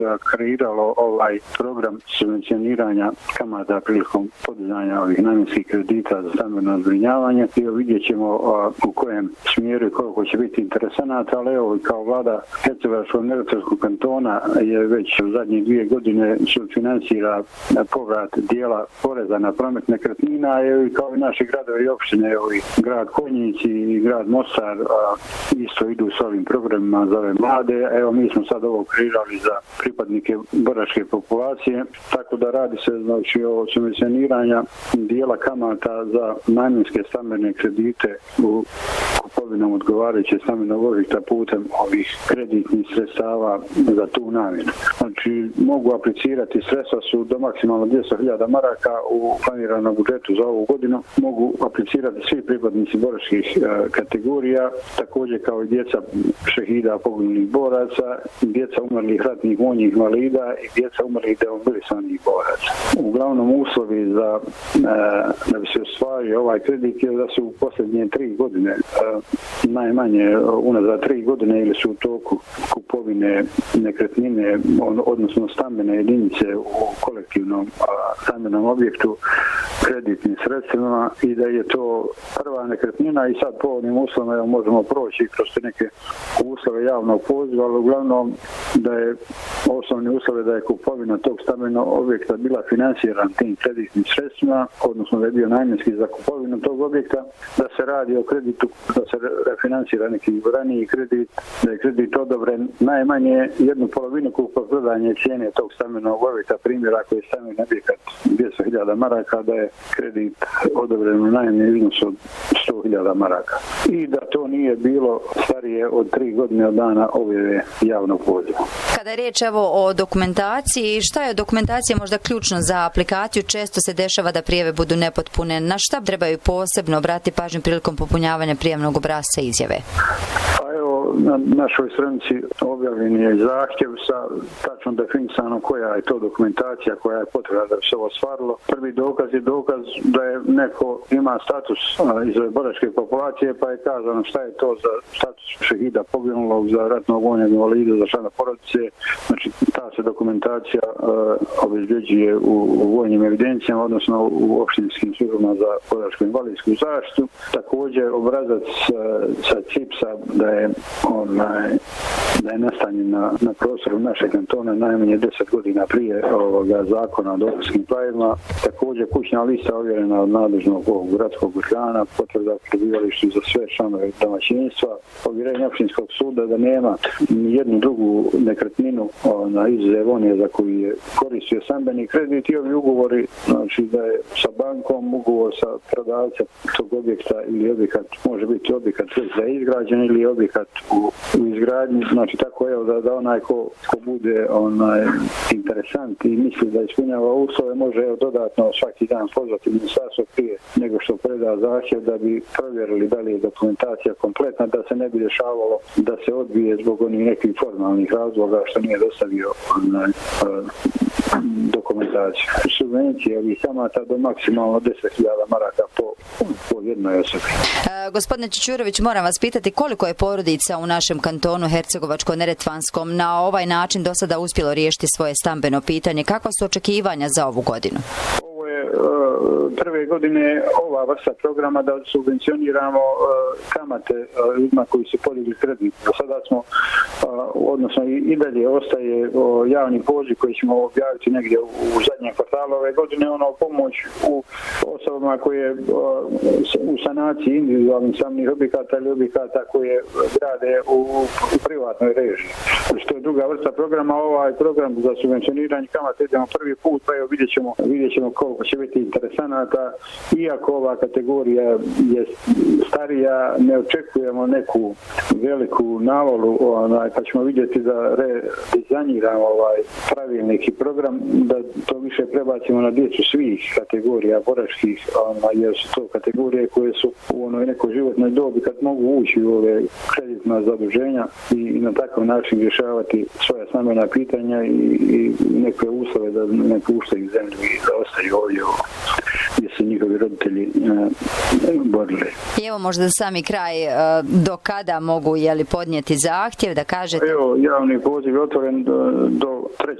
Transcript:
kreiralo ovaj program subvencioniranja kamata prilikom podizanja ovih namjenskih kredita za stambeno zbrinjavanje. I vidjet ćemo u kojem smjeru i koliko će biti interesanata, ali evo kao vlada Hercegovačko-neretvanskog kantona je već u zadnje 2 godine sufinansira povrat dijela poreza na promet nekretnina, i kao i naši gradovi i opštine, i grad Konjic i grad Mostar isto idu s ovim programima za ove mlade. Evo mi smo sad ovo kreirali za pripadnike boračke populacije, tako da radi se znači o subvencioniranja dijela kamata za namjenske stambene kredite u kupovinom odgovarajuće stambenog objekta putem ovih kreditnih sredstava za tu namjenu. Znači mogu aplicirati, sredstva su do maksimalno 200.000 maraka u planiranom budžetu za ovu godinu. Mogu aplicirati svi pripadnici boračkih kategorija, također kao i djeca šehida poginulih boraca, djeca umrlih ratnih vojnih invalida i djeca umrlih demobilisanih boraca. Uglavnom uslovi za da bi se ostvario ovaj kredit je da su u posljednje 3 godine, najmanje unazad 3 godine, ili su u toku kupovine nekretnine, odnosno stambene jedinice u kolektivnom stambenom objektu kreditnim sredstvima, i da je to prva nekretnina i sad po ovim uslovima možemo proći kroz neke uslove javnog poziva, ali uglavnom da je osnovni uslov da je kupovina tog stambenog objekta bila finansirana tim kreditnim sredstvima, odnosno da je bio namjenski za kupovinu tog objekta, da se radi o kreditu, da se refinansira neki raniji kredit, da je kredit odobren najmanje 1/2 kupoprodajne cijene tog stambenog objekta. Primjer, ako je stambeni objekat 200.000 maraka, da je kredit odobren u najmanjem iznosu od 100.000 maraka. I da to nije bilo starije od 3 godine od dana objave javnog poziva. Kada je riječ o dokumentaciji, šta je dokumentacija možda ključno za aplikaciju? Često se dešava da prijave budu nepotpune. Na šta trebaju posebno obratiti pažnju prilikom popunjavanja prijavnog obrasca izjave? Na našoj stranici objavljen je zahtjev sa tačno definisanom koja je to dokumentacija koja je potrebna da bi se ovo ostvarilo. Prvi dokaz je dokaz da je neko ima status iz ove boračke populacije, pa je kazano šta je to za status šehida poginulog, za ratnog vojnog invalida, za člana porodice. Znači ta se dokumentacija obezbeđuje u vojnim evidencijama, odnosno u opštinskim službama za boračku invalidsku zaštitu. Također obrazac sa CIPS-a da je nastanjen na prostoru našeg kantona najmanje 10 godina prije ovoga zakona o dopunskim pravima. Također kućna lista ovjerena od nadležnog gradskog organa, potvrda o prebivalištu za sve članove domaćinstva, ovjerenje opštinskog suda da nema ni jednu drugu nekretninu izuzev one za koju je koristio stambeni kredit, i ovi ugovori, znači da je sa bankom ugovor sa prodavcem tog objekta, ili objekat, može biti objekat već da je izgrađen ili objekat u izgradnji, znači tako je da onaj ko bude interesant i misli da ispunjava uslove, može dodatno svaki dan pozvati ministarstvo prije nego što preda zahtjev da bi provjerili da li je dokumentacija kompletna, da se ne bi dešavalo da se odbije zbog onih nekih formalnih razloga što nije dostavio dokumentaciju. Subvencije ovih kamata do maksimalno 10.000 maraka po jednoj osobi. Gospodine Čičurović, moram vas pitati koliko je porodica u našem kantonu Hercegovačko-neretvanskom na ovaj način do sada uspjelo riješiti svoje stambeno pitanje. Kakva su očekivanja za ovu godinu? Ovo je prve godine ova vrsta programa da subvencioniramo kamate ljudima koji su podigli kredit. Do sada smo, odnosno i dalje ostaje javni poziv koji ćemo objaviti negdje u zadnjem kvartalu ove godine, pomoć u osobama koje u sanaciji individualnih stambenih objekata ili objekata koje grade u privatnoj režiji. Što je druga vrsta programa, ovaj program za subvencioniranje kamata idemo prvi put, pa evo vidjet ćemo koliko će biti interesanata. Iako ova kategorija je starija, ne očekujemo neku veliku navalu, pa ćemo vidjeti da redizajniramo pravilnik i program, da to više prebacimo na djecu svih kategorija boračkih, jer su to kategorije koje su u onoj nekoj životnoj dobi kad mogu ući u ove kreditna zaduženja i na takav način rješavati svoja stambena pitanja i neke uslove da ne puštaju zemlju i da ostaju ovdje u gdje su njihovi roditelji borili. I evo možda za sami kraj, do kada mogu podnijeti zahtjev da kažete? Evo, javni poziv je otvoren do